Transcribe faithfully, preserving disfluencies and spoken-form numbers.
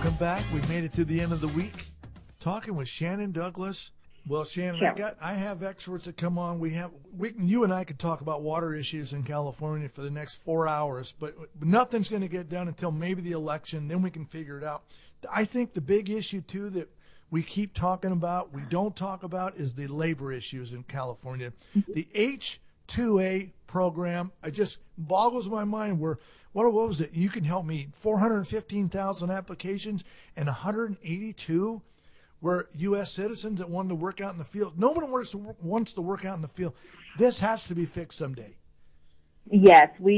Welcome back. We made it to the end of the week talking with Shannon Douglas. Well, Shannon, Sure. I got I have experts that come on. We have we can, you and I could talk about water issues in California for the next four hours, but nothing's going to get done until maybe the election. Then we can figure it out. I think the big issue too that we keep talking about, we don't talk about, is the labor issues in California. The H two A program, it just boggles my mind. Where what, what was it? You can help me. four hundred fifteen thousand applications and one hundred eighty-two were U S citizens that wanted to work out in the field. No one wants to, wants to work out in the field. This has to be fixed someday. Yes, we